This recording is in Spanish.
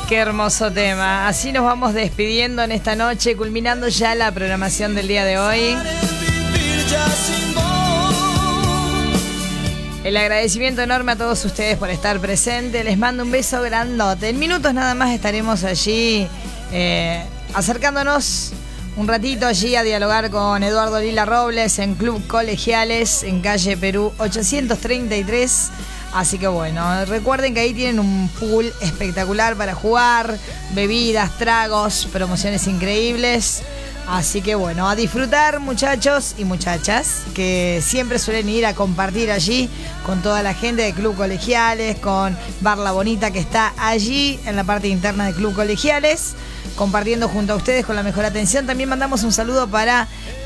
Qué hermoso tema. Así nos vamos despidiendo en esta noche, culminando ya la programación del día de hoy. El agradecimiento enorme a todos ustedes por estar presentes. Les mando un beso grandote. En minutos nada más estaremos allí acercándonos un ratito allí a dialogar con Eduardo Lila Robles en Club Colegiales en calle Perú 833. Así que bueno, recuerden que ahí tienen un pool espectacular para jugar, bebidas, tragos, promociones increíbles. Así que bueno, a disfrutar, muchachos y muchachas, que siempre suelen ir a compartir allí con toda la gente de Club Colegiales, con Bar La Bonita, que está allí en la parte interna de Club Colegiales, compartiendo junto a ustedes con la mejor atención. También mandamos un saludo para